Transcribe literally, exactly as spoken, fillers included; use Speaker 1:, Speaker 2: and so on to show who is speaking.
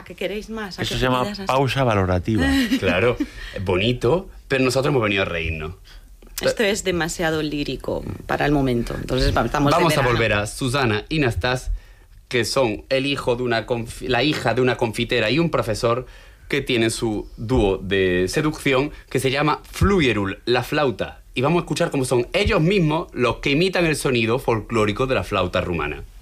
Speaker 1: ¿qué queréis más?
Speaker 2: Eso se llama pausa valorativa.
Speaker 3: Claro, es bonito, pero nosotros hemos venido a reírnos.
Speaker 1: Esto es demasiado lírico para el momento. Entonces estamos
Speaker 3: Vamos
Speaker 1: de
Speaker 3: a volver a Susana y Nastas, que son el hijo de una confi- la hija de una confitera y un profesor que tienen su dúo de seducción que se llama Fluyerul, la flauta. Y vamos a escuchar cómo son ellos mismos los que imitan el sonido folclórico de la flauta rumana.